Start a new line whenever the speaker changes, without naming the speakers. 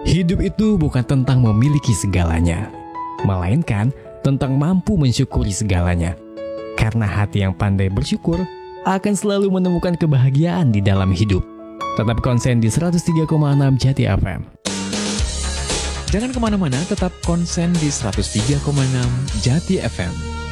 Hidup itu bukan tentang memiliki segalanya, melainkan tentang mampu mensyukuri segalanya. Karena hati yang pandai bersyukur akan selalu menemukan kebahagiaan di dalam hidup. Tetap konsen di 103,6 Jati FM.
Jangan kemana-mana, tetap konsen di 103,6 Jati FM.